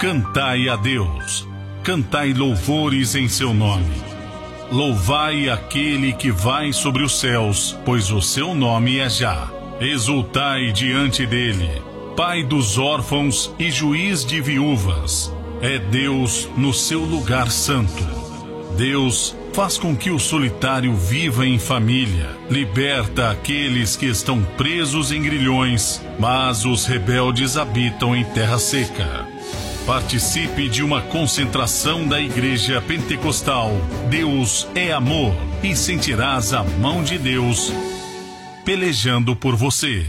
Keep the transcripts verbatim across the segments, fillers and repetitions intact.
Cantai a Deus, cantai louvores em seu nome. Louvai aquele que vai sobre os céus, pois o seu nome é Já. Exultai diante dele, Pai dos órfãos e juiz de viúvas. É Deus no seu lugar santo. Deus faz com que o solitário viva em família, liberta aqueles que estão presos em grilhões, mas os rebeldes habitam em terra seca. Participe de uma concentração da Igreja Pentecostal Deus é Amor e sentirás a mão de Deus pelejando por você.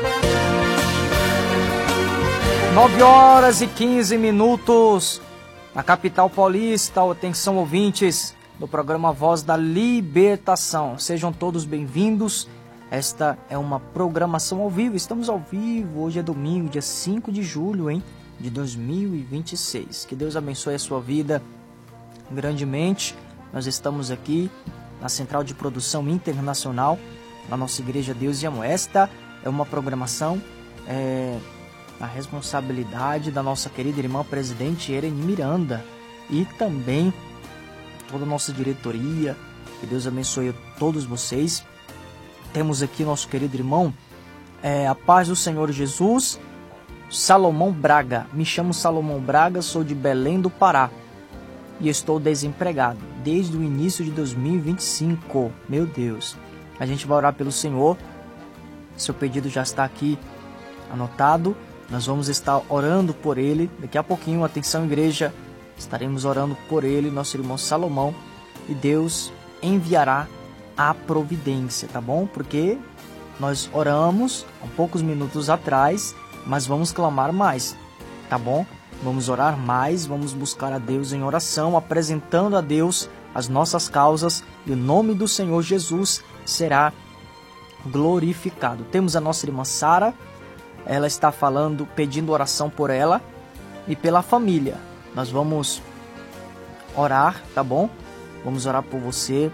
nove horas e quinze minutos na capital paulista. Atenção, ouvintes do programa Voz da Libertação. Sejam todos bem-vindos. Esta é uma programação ao vivo. Estamos ao vivo. Hoje é domingo, dia cinco de julho, hein? De dois mil e vinte e seis. Que Deus abençoe a sua vida grandemente. Nós estamos aqui na Central de Produção Internacional, na nossa Igreja Deus e Amor. Esta é uma programação, é, a responsabilidade da nossa querida irmã presidente Ereni Miranda e também toda a nossa diretoria. Que Deus abençoe a todos vocês. Temos aqui nosso querido irmão, é, a paz do Senhor Jesus, Salomão Braga. Me chamo Salomão Braga, sou de Belém do Pará e estou desempregado desde o início de dois mil e vinte e cinco. Meu Deus. A gente vai orar pelo Senhor. Seu pedido já está aqui anotado. Nós vamos estar orando por ele. Daqui a pouquinho, atenção igreja, estaremos orando por ele, nosso irmão Salomão, e Deus enviará a providência, tá bom? Porque nós oramos há poucos minutos atrás, mas vamos clamar mais, tá bom? Vamos orar mais, vamos buscar a Deus em oração, apresentando a Deus as nossas causas, e o nome do Senhor Jesus será glorificado. Temos a nossa irmã Sara, ela está falando, pedindo oração por ela e pela família. Nós vamos orar, tá bom? Vamos orar por você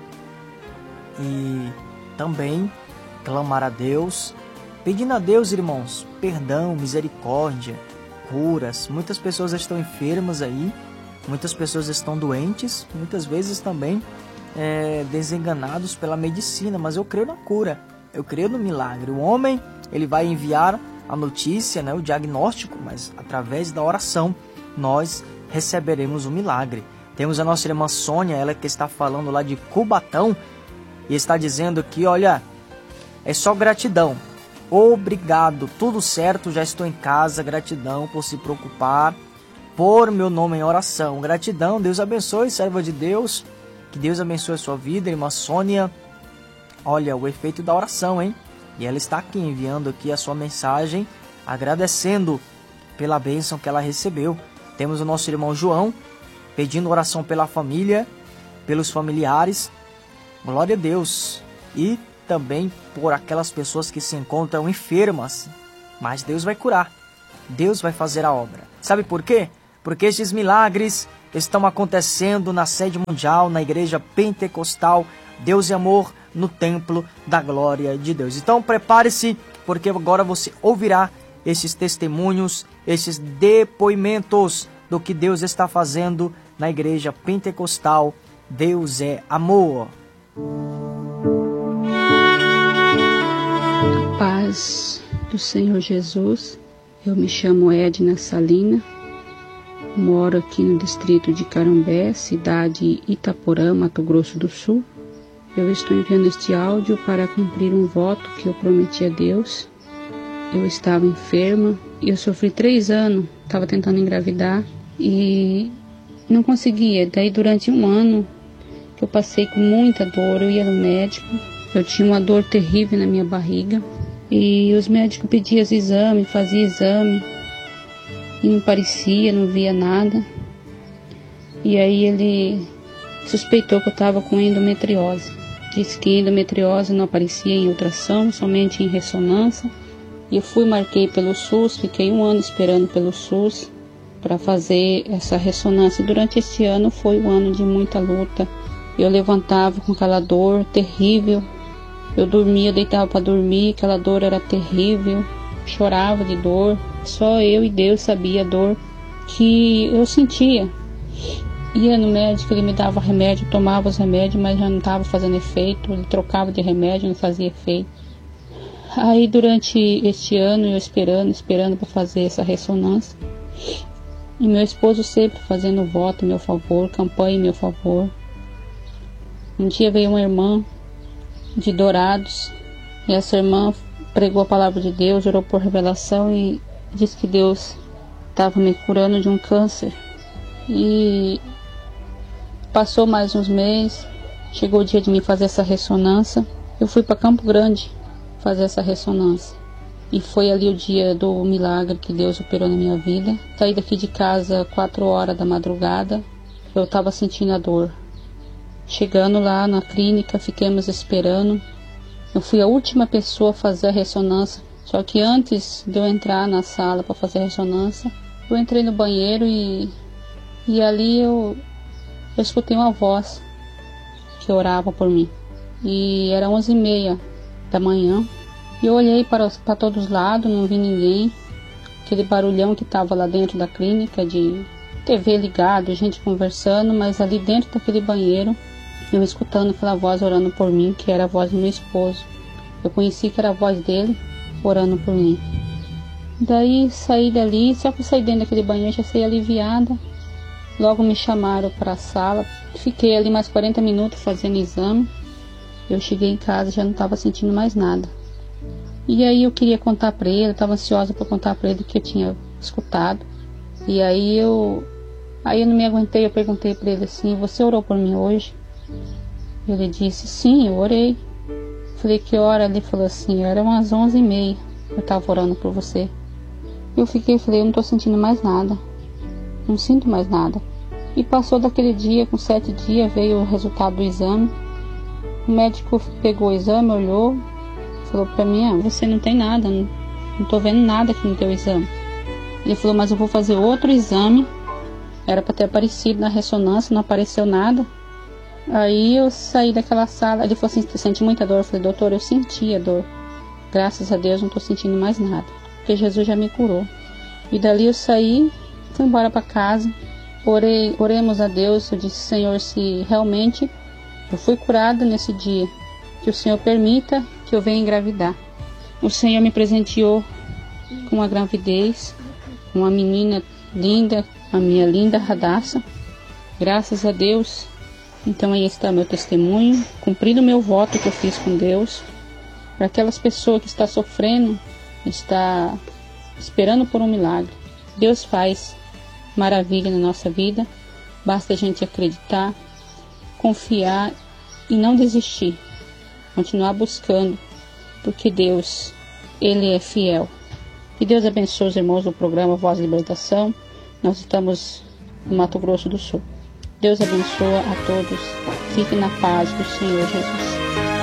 e também clamar a Deus, pedindo a Deus, irmãos, perdão, misericórdia, curas. Muitas pessoas estão enfermas aí, muitas pessoas estão doentes, muitas vezes também é, desenganados pela medicina, mas eu creio na cura, eu creio no milagre. O homem, ele vai enviar a notícia, né, o diagnóstico, mas através da oração nós receberemos o milagre. Temos a nossa irmã Sônia, ela que está falando lá de Cubatão, e está dizendo que, olha, é só gratidão. Obrigado, tudo certo, já estou em casa. Gratidão por se preocupar, por meu nome em oração. Gratidão, Deus abençoe, serva de Deus. Que Deus abençoe a sua vida, irmã Sônia. Olha, o efeito da oração, hein? E ela está aqui enviando aqui a sua mensagem, agradecendo pela bênção que ela recebeu. Temos o nosso irmão João, pedindo oração pela família, pelos familiares. Glória a Deus. E também por aquelas pessoas que se encontram enfermas. Mas Deus vai curar. Deus vai fazer a obra. Sabe por quê? Porque estes milagres estão acontecendo na sede mundial, na Igreja Pentecostal Deus e Amor, no Templo da Glória de Deus. Então prepare-se, porque agora você ouvirá esses testemunhos, esses depoimentos do que Deus está fazendo na Igreja Pentecostal Deus é Amor. Paz do Senhor Jesus. Eu me chamo Edna Salina, moro aqui no distrito de Carambé, cidade Itaporã, Mato Grosso do Sul. Eu estou enviando este áudio para cumprir um voto que eu prometi a Deus. Eu estava enferma e eu sofri três anos, estava tentando engravidar e não conseguia. Daí durante um ano que eu passei com muita dor, eu ia no médico, eu tinha uma dor terrível na minha barriga e os médicos pediam os exames, faziam exame e não parecia, não via nada. E aí ele suspeitou que eu estava com endometriose. Disse que endometriose não aparecia em ultrassom, somente em ressonância. E eu fui, marquei pelo SUS, fiquei um ano esperando pelo SUS para fazer essa ressonância. E durante esse ano foi um ano de muita luta. Eu levantava com aquela dor terrível. Eu dormia, eu deitava para dormir, aquela dor era terrível. Chorava de dor. Só eu e Deus sabia a dor que eu sentia. Ia no médico, ele me dava remédio, tomava os remédios, mas já não estava fazendo efeito. Ele trocava de remédio, não fazia efeito. Aí durante este ano eu esperando, esperando para fazer essa ressonância. E meu esposo sempre fazendo voto em meu favor, campanha em meu favor. Um dia veio uma irmã de Dourados, e essa irmã pregou a palavra de Deus, orou por revelação e disse que Deus estava me curando de um câncer. E passou mais uns meses, chegou o dia de me fazer essa ressonância. Eu fui para Campo Grande fazer essa ressonância. E foi ali o dia do milagre que Deus operou na minha vida. Saí daqui de casa quatro horas da madrugada, eu estava sentindo a dor. Chegando lá na clínica, ficamos esperando. Eu fui a última pessoa a fazer a ressonância. Só que antes de eu entrar na sala para fazer a ressonância, eu entrei no banheiro e, e ali eu, eu escutei uma voz que orava por mim. E era onze e meia da manhã. E eu olhei para, para todos os lados, não vi ninguém. Aquele barulhão que estava lá dentro da clínica, de T V ligado, gente conversando, mas ali dentro daquele banheiro, eu escutando aquela voz orando por mim, que era a voz do meu esposo. Eu conheci que era a voz dele orando por mim. Daí saí dali, só que eu saí dentro daquele banheiro, já saí aliviada. Logo me chamaram para a sala, fiquei ali mais quarenta minutos fazendo exame. Eu cheguei em casa, já não estava sentindo mais nada. E aí eu queria contar para ele, estava ansiosa para contar para ele o que eu tinha escutado. E aí eu, aí eu não me aguentei, eu perguntei para ele assim: você orou por mim hoje? Ele disse: sim, eu orei. Falei: que hora? Ele falou assim: era umas onze e meia, eu estava orando por você. Eu fiquei, falei: eu não estou sentindo mais nada, não sinto mais nada. E passou daquele dia, com sete dias veio o resultado do exame. O médico pegou o exame, olhou, falou pra mim: ah, você não tem nada, não, não tô vendo nada aqui no teu exame. Ele falou: mas eu vou fazer outro exame. Era para ter aparecido na ressonância, não apareceu nada. Aí eu saí daquela sala, ele falou assim: você sente muita dor? Eu falei: doutor, eu senti a dor, graças a Deus não tô sentindo mais nada, porque Jesus já me curou. E dali eu saí, fui embora para casa, orei, oremos a Deus. Eu disse: Senhor, se realmente eu fui curada nesse dia, que o Senhor permita que eu venha engravidar. O Senhor me presenteou com uma gravidez, uma menina linda, a minha linda Radassa. Graças a Deus. Então aí está meu testemunho, cumprindo o meu voto que eu fiz com Deus. Para aquelas pessoas que estão sofrendo, está esperando por um milagre. Deus faz maravilha na nossa vida. Basta a gente acreditar, confiar e não desistir. Continuar buscando, porque Deus, Ele é fiel. Que Deus abençoe os irmãos do programa Voz da Libertação. Nós estamos no Mato Grosso do Sul. Deus abençoe a todos. Fiquem na paz do Senhor Jesus.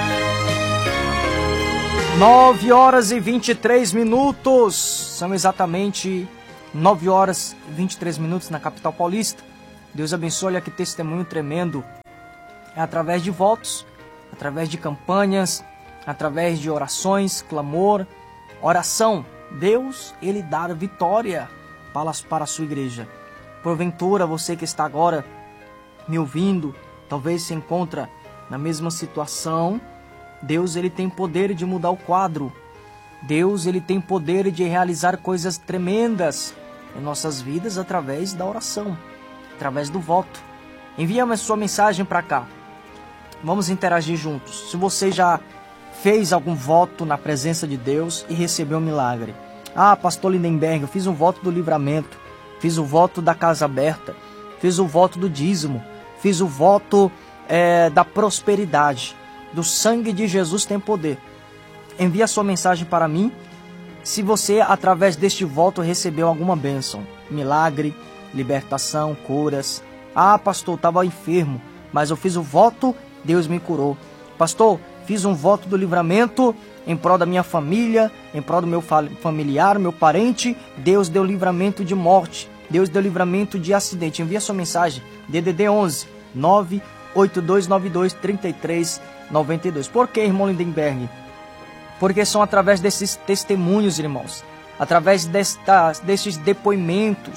nove horas e vinte e três minutos. São exatamente nove horas e vinte e três minutos na capital paulista. Deus abençoe, olha que testemunho tremendo. É através de votos, através de campanhas, através de orações, clamor, oração. Deus, Ele dá vitória para, para a sua igreja. Porventura, você que está agora me ouvindo, talvez se encontra na mesma situação. Deus, Ele tem poder de mudar o quadro. Deus, Ele tem poder de realizar coisas tremendas em nossas vidas através da oração, através do voto. Envia a sua mensagem para cá. Vamos interagir juntos. Se você já fez algum voto na presença de Deus e recebeu um milagre. Ah, pastor Lindenberg, eu fiz um voto do livramento, fiz o voto da casa aberta, fiz o voto do dízimo, fiz o voto é, da prosperidade. Do sangue de Jesus tem poder. Envie a sua mensagem para mim. Se você, através deste voto, recebeu alguma bênção, milagre, libertação, curas. Ah, pastor, estava enfermo, mas eu fiz o voto, Deus me curou. Pastor, fiz um voto do livramento em prol da minha família, em prol do meu familiar, meu parente. Deus deu livramento de morte, Deus deu livramento de acidente. Envie a sua mensagem, D D D onze, nove oito dois nove dois, três três nove dois. Por que, irmão Lindenberg? Porque são através desses testemunhos, irmãos, através destas, desses depoimentos,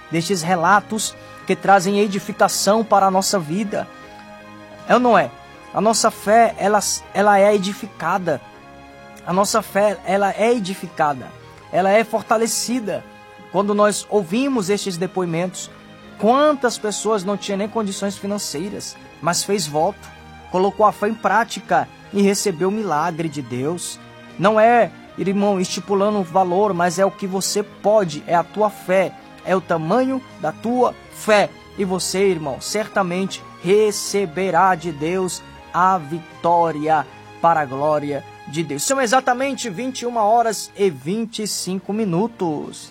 destes relatos que trazem edificação para a nossa vida. É ou não é? A nossa fé, ela, ela é edificada. A nossa fé, ela é edificada. Ela é fortalecida. Quando nós ouvimos estes depoimentos, quantas pessoas não tinham nem condições financeiras, mas fez voto, colocou a fé em prática e recebeu o milagre de Deus. Não é, irmão, estipulando um valor, mas é o que você pode, é a tua fé, é o tamanho da tua fé. E você, irmão, certamente receberá de Deus a vitória para a glória de Deus. São exatamente vinte e uma horas e vinte e cinco minutos.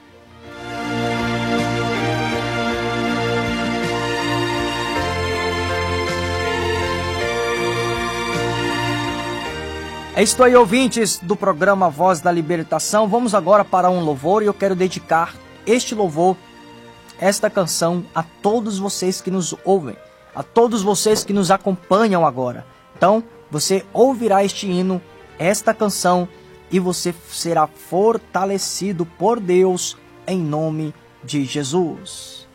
É isto aí, ouvintes do programa Voz da Libertação. Vamos agora para um louvor e eu quero dedicar este louvor, esta canção, a todos vocês que nos ouvem, a todos vocês que nos acompanham agora. Então, você ouvirá este hino, esta canção, e você será fortalecido por Deus em nome de Jesus.